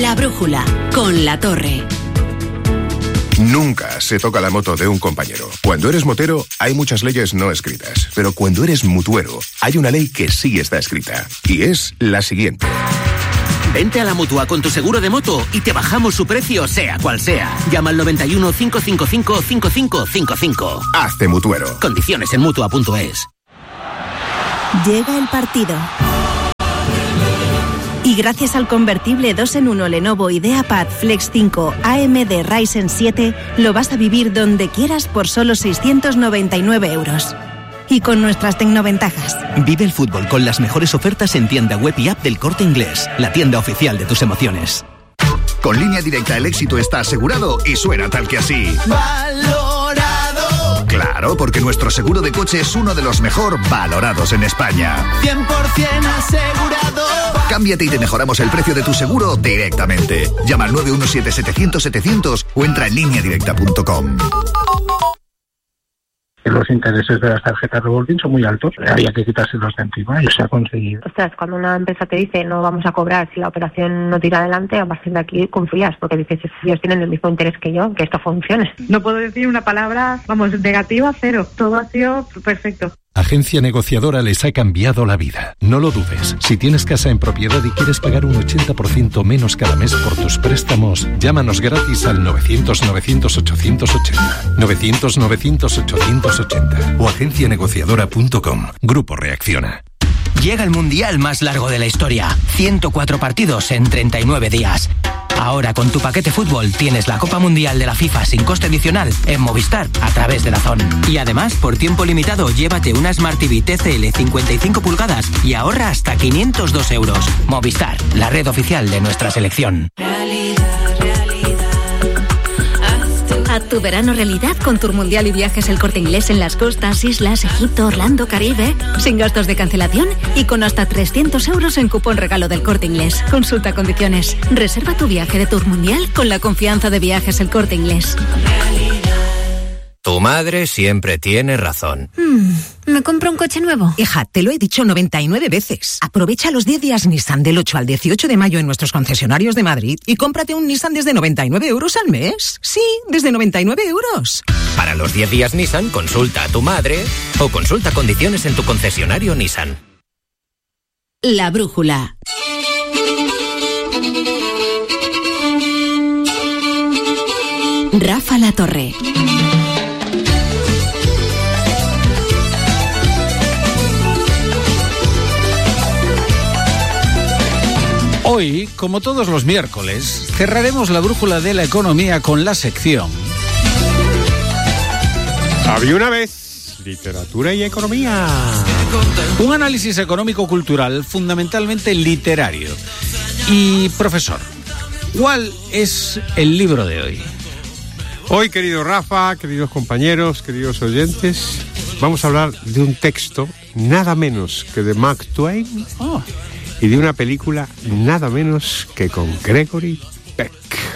La brújula, con La Torre. Nunca se toca la moto de un compañero. Cuando eres motero, hay muchas leyes no escritas. Pero cuando eres mutuero, hay una ley que sí está escrita. Y es la siguiente. Vente a la Mutua con tu seguro de moto y te bajamos su precio, sea cual sea. Llama al 91 555 5555. Hazte mutuero. Condiciones en Mutua.es. Llega el partido. Y gracias al convertible 2 en 1 Lenovo IdeaPad Flex 5 AMD Ryzen 7, lo vas a vivir donde quieras por solo 699 euros. Y con nuestras tecnoventajas. Vive el fútbol con las mejores ofertas en tienda web y app del Corte Inglés, la tienda oficial de tus emociones. Con Línea Directa el éxito está asegurado y suena tal que así. ¡Valorado! Claro, porque nuestro seguro de coche es uno de los mejor valorados en España. 100% asegurado. Cámbiate y te mejoramos el precio de tu seguro directamente. Llama al 917-700-700 o entra en lineadirecta.com. Los intereses de las tarjetas revolving son muy altos, había que quitárselos de encima y se ha conseguido. Ostras, cuando una empresa te dice no vamos a cobrar si la operación no tira adelante, a partir de aquí confías, porque dices, ellos tienen el mismo interés que yo, que esto funcione. No puedo decir una palabra, negativa, cero. Todo ha sido perfecto. Agencia Negociadora les ha cambiado la vida. No lo dudes. Si tienes casa en propiedad y quieres pagar un 80% menos cada mes por tus préstamos, llámanos gratis al 900-900-880. 900-900-880 o agencianegociadora.com. Grupo Reacciona. Llega el mundial más largo de la historia. 104 partidos en 39 días. Ahora con tu paquete fútbol tienes la Copa Mundial de la FIFA sin coste adicional en Movistar a través de DAZN. Y además, por tiempo limitado, llévate una Smart TV TCL 55 pulgadas y ahorra hasta 502 euros. Movistar, la red oficial de nuestra selección. Haz tu verano realidad con Tour Mundial y Viajes El Corte Inglés en las costas, islas, Egipto, Orlando, Caribe. Sin gastos de cancelación y con hasta 300 euros en cupón regalo del Corte Inglés. Consulta condiciones. Reserva tu viaje de Tour Mundial con la confianza de Viajes El Corte Inglés. Tu madre siempre tiene razón. ¿Me compro un coche nuevo? Hija, te lo he dicho 99 veces. Aprovecha los 10 días Nissan del 8 al 18 de mayo en nuestros concesionarios de Madrid y cómprate un Nissan desde 99 euros al mes. Sí, desde 99 euros. Para los 10 días Nissan, consulta a tu madre o consulta condiciones en tu concesionario Nissan. La brújula. Rafa La Torre. Hoy, como todos los miércoles, cerraremos la brújula de la economía con la sección Había una vez, literatura y economía. Un análisis económico-cultural fundamentalmente literario. Y, profesor, ¿cuál es el libro de hoy? Hoy, querido Rafa, queridos compañeros, queridos oyentes, vamos a hablar de un texto nada menos que de Mark Twain y de una película nada menos que con Gregory Peck.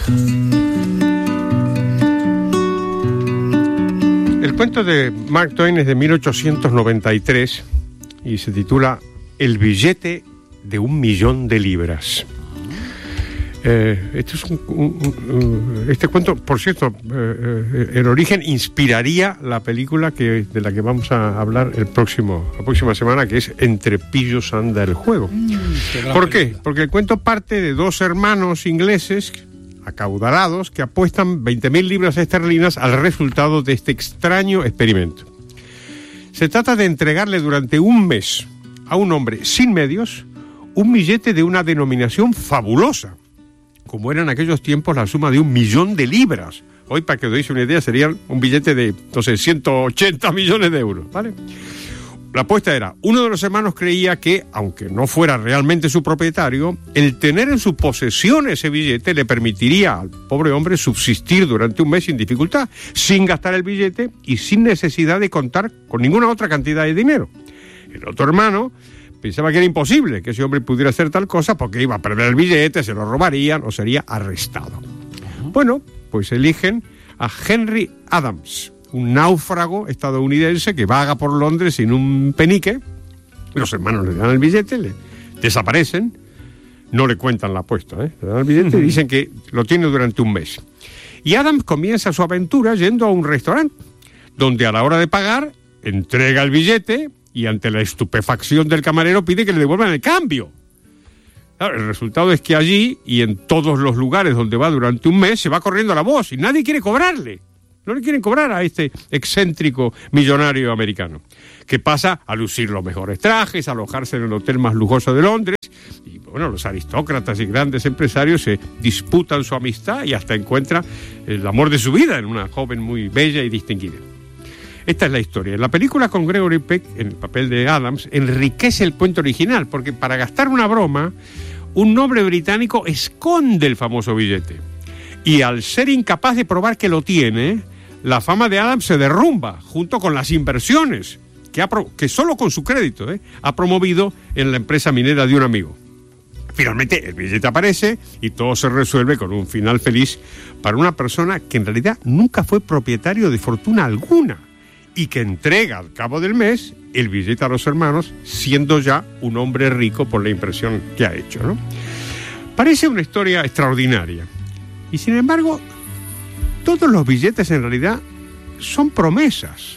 El cuento de Mark Twain es de 1893 y se titula El billete de 1.000.000 de libras. Este cuento, por cierto, en origen inspiraría la película de la que vamos a hablar la próxima semana, que es Entre pillos anda el juego. ¿Por qué? Porque el cuento parte de dos hermanos ingleses acaudalados que apuestan 20.000 libras esterlinas al resultado de este extraño experimento. Se trata de entregarle durante un mes a un hombre sin medios un billete de una denominación fabulosa, como era en aquellos tiempos la suma de 1.000.000 de libras. Hoy, para que os deis una idea, sería un billete de, 180 millones de euros, ¿vale? La apuesta era, uno de los hermanos creía que, aunque no fuera realmente su propietario, el tener en su posesión ese billete le permitiría al pobre hombre subsistir durante un mes sin dificultad, sin gastar el billete y sin necesidad de contar con ninguna otra cantidad de dinero. El otro hermano pensaba que era imposible que ese hombre pudiera hacer tal cosa porque iba a perder el billete, se lo robarían o sería arrestado. Bueno, pues eligen a Henry Adams, un náufrago estadounidense que vaga por Londres sin un penique. Los hermanos le dan el billete, le desaparecen, No le cuentan la apuesta, Le dan el billete y dicen que lo tiene durante un mes. Y Adams comienza su aventura yendo a un restaurante, donde a la hora de pagar, entrega el billete y ante la estupefacción del camarero pide que le devuelvan el cambio. Claro, el resultado es que allí y en todos los lugares donde va durante un mes se va corriendo la voz y nadie quiere cobrarle. No le quieren cobrar a este excéntrico millonario americano, que pasa a lucir los mejores trajes, a alojarse en el hotel más lujoso de Londres. Y bueno, los aristócratas y grandes empresarios se disputan su amistad y hasta encuentra el amor de su vida en una joven muy bella y distinguida. Esta es la historia. La película con Gregory Peck, en el papel de Adams, enriquece el cuento original, porque para gastar una broma, un noble británico esconde el famoso billete. Y al ser incapaz de probar que lo tiene, la fama de Adams se derrumba, junto con las inversiones que solo con su crédito ha promovido en la empresa minera de un amigo. Finalmente, el billete aparece y todo se resuelve con un final feliz para una persona que en realidad nunca fue propietario de fortuna alguna y que entrega al cabo del mes el billete a los hermanos, siendo ya un hombre rico por la impresión que ha hecho, ¿no? Parece una historia extraordinaria. Y sin embargo, todos los billetes en realidad son promesas.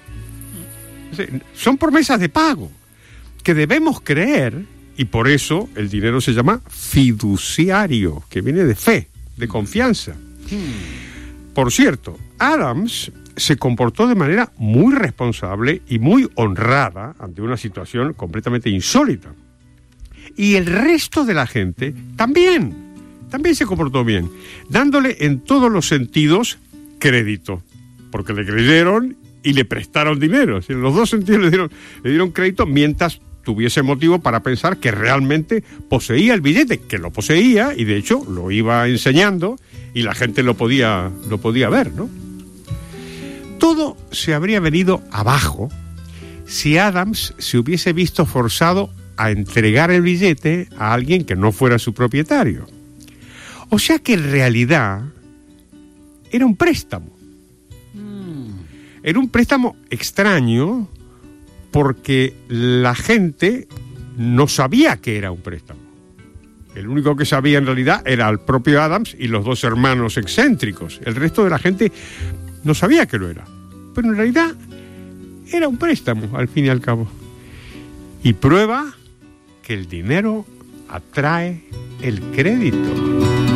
Son promesas de pago que debemos creer, y por eso el dinero se llama fiduciario, que viene de fe, de confianza. Por cierto, Adams se comportó de manera muy responsable y muy honrada ante una situación completamente insólita. Y el resto de la gente también se comportó bien, dándole en todos los sentidos crédito, porque le creyeron y le prestaron dinero. En los dos sentidos le dieron crédito mientras tuviese motivo para pensar que realmente poseía el billete, que lo poseía y de hecho lo iba enseñando y la gente lo podía ver, ¿no? Todo se habría venido abajo si Adams se hubiese visto forzado a entregar el billete a alguien que no fuera su propietario. O sea que en realidad era un préstamo. Era un préstamo extraño porque la gente no sabía que era un préstamo. El único que sabía en realidad era el propio Adams y los dos hermanos excéntricos. El resto de la gente no sabía que lo era. Pero en realidad era un préstamo, al fin y al cabo. Y prueba que el dinero atrae el crédito.